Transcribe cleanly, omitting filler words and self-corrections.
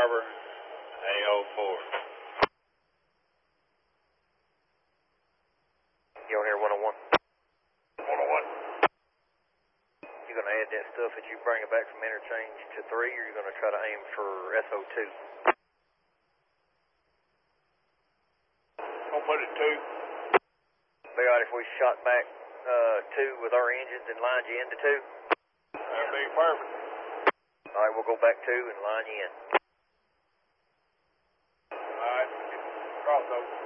Harbor, AO4. You on here 101? 101. You gonna add that stuff that you bring it back from interchange to 3, or you gonna try to aim for SO2? Gonna put it 2. Be alright if we shot back 2 with our engines and lined you into 2? That'd be perfect. Alright, we'll go back 2 and line you in. Alright, crossover.